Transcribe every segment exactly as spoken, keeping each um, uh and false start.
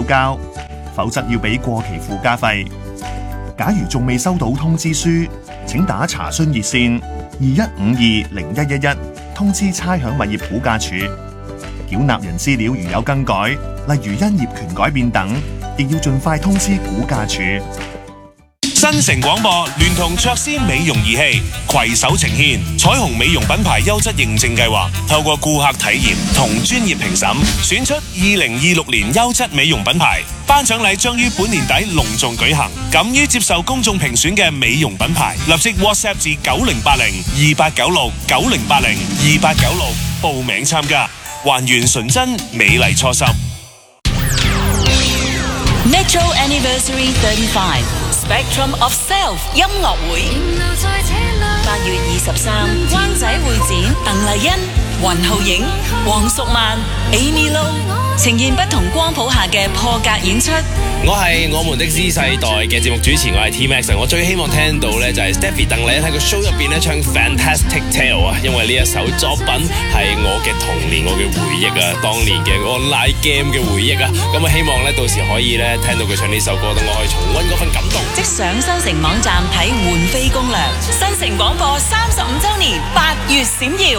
交，否則要俾過期附加費。假如仲未收到通知書，請打查詢熱線二一五二零一一一通知差餉物業估價署。繳納人資料如有更改，例如因業權改變等，亦要盡快通知估價署。 新城廣播聯同卓斯美容儀器攜手呈現彩虹美容品牌優質認證計劃，透過顧客體驗同專業評審，選出二零二六年優質美容品牌。頒獎禮將於本年底隆重舉行，敢於接受公眾評選嘅美容品牌，立即 WhatsApp 至九零八零二八九六九零八零二八九六報名參加，還原純真美麗初心。 Metro Anniversary thirty-five。Spectrum of Self 音樂會，八月二十三，灣仔會展，鄧麗欣、雲浩影、黃淑曼、Amy Lo 呈現不同光譜下嘅破格演出。 我係我們的 Z 世代嘅節目主持，我係 T Max。我最希望聽到咧就係 Stephy 鄧麗欣喺個 show 入邊咧唱 Fantastic Tale 啊，因為呢一首作品係我嘅童年，我嘅回憶啊，當年嘅 online game 嘅回憶啊。咁啊，希望咧到時可以咧聽到佢唱呢首歌，等我可以重溫嗰份感動。 即上新城網站睇換飛攻略。新城廣播三十五週年八月閃耀，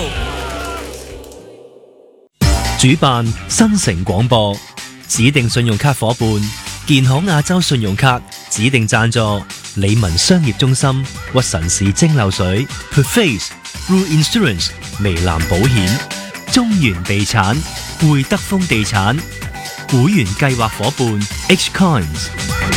主辦新城廣播，指定信用卡夥伴健康亞洲信用卡，指定贊助理文商業中心、屈臣氏蒸餾水、Perface、Blue Insurance、微藍保險、中原地產、匯德豐地產，會員計劃夥伴 H Coins。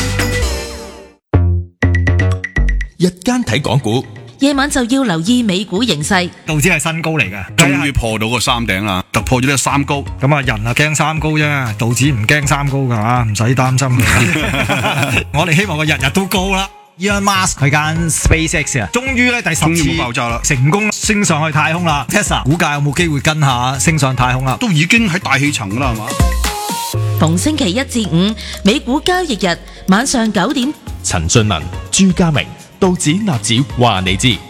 日間睇港股， 夜晚就要留意美股形勢。 道指係新高嚟嘅， 終於破到個三頂啦，突破咗呢個三高。 咁啊，人啊驚三高啫，道指唔驚三高噶吓，唔使擔心嘅。我哋希望佢日日都高啦。Elon Musk 佢間 SpaceX 啊，終於咧第十次爆炸啦， 成功升上去太空啦。Tesla 股價有冇機會跟下升上太空啦？ 都已經喺大氣層啦，係嘛？ 逢星期一至五美股交易日晚上九點， 陳俊文、朱家明。道指納指話你知，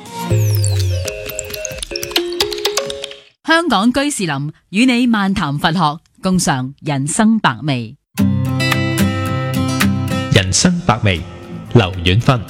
香港居士林與你漫談佛學，共嘗人生百味。 人生百味，劉遠芬。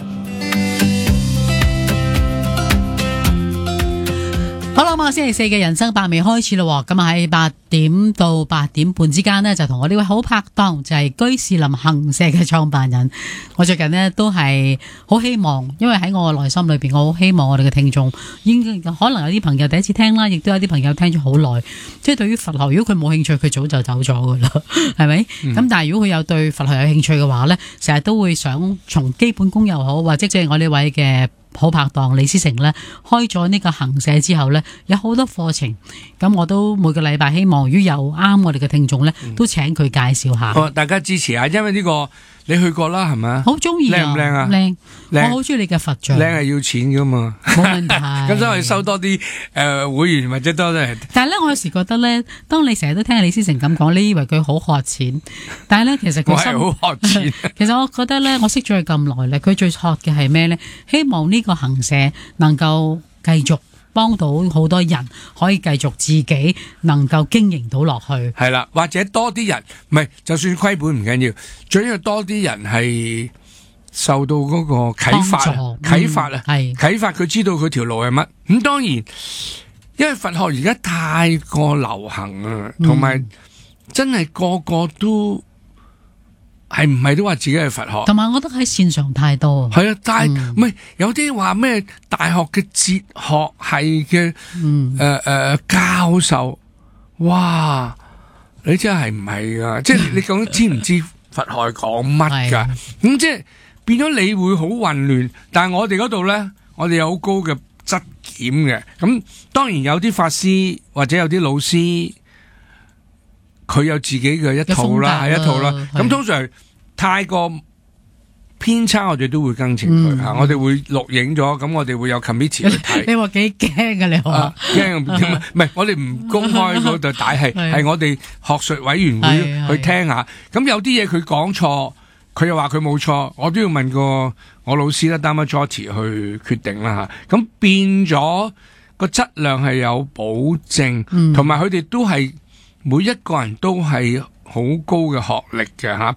好啦，咁啊，星期四嘅人生百味開始咯。咁啊喺八點到八點半之間呢，就同我呢位好拍檔，就係、是、居士林行社嘅創辦人。我最近呢，都係好希望，因為喺我嘅內心裏邊，我好希望我哋嘅聽眾，應該可能有啲朋友第一次聽啦，亦都有啲朋友聽咗好耐。即係對於佛學，如果佢冇興趣，佢早就走咗噶啦，係咪？咁、嗯、但係如果佢有對佛學有興趣嘅話呢，成日都會想從基本功又好，或者即係我呢位嘅好拍檔李思成呢，開咗呢個行社之後呢，有好多課程。咁我都每個禮拜希望，如果有啱我哋嘅聽眾呢，都請佢介紹下。 哦，大家支持下，因為呢、這個你去過啦，係咪？ 好中意啊！ 靚唔靚啊？ 靚， 靚， 我好中意你嘅佛像。 靚係要錢噶嘛？ 冇問題。 咁所以收多啲誒、呃、會員或者多啲。 但係咧，我有時覺得咧，當你成日都聽李思成咁講，你以為佢好渴錢，但係咧，其實佢心我係好渴錢。 其實我覺得咧，我識咗佢咁耐咧，佢最渴嘅係咩咧？希望呢個行社能夠繼續幫到好多人，可以繼續自己能夠經營到落去。 係啦，或者多啲人，唔係就算虧本唔緊要，最緊要多啲人係受到嗰個啟發，啟發啊，係啟發佢知道佢條路係乜。咁當然，因為佛學而家太過流行啊，同埋真係個個都。係唔係都話自己係佛學？ 同埋我覺得喺線上太多。 係啊，但係唔係有啲話咩大學嘅哲學系嘅誒誒教授，哇！你真係唔係啊？即係你究竟知唔知佛學講乜噶？咁即係變咗你會好混亂。但係我哋嗰度咧，我哋有好高嘅質檢嘅。咁當然有啲法師或者有啲老師。佢有自己嘅一套啦，係一套啦。咁通常太過偏差，我哋都會更正佢吓。我哋會錄影咗，咁我哋會有 committee 去睇。 你話幾驚啊？你話驚點啊？唔係，我哋唔公開嗰度大戲，係我哋學術委員會去聽下。咁有啲嘢佢講錯，佢又話佢冇錯，我都要問個我老師啦 Dharma Jyoti 去決定啦吓。咁變咗個質量係有保證，同埋佢哋都係。每一個人都係好高嘅學歷嘅吓，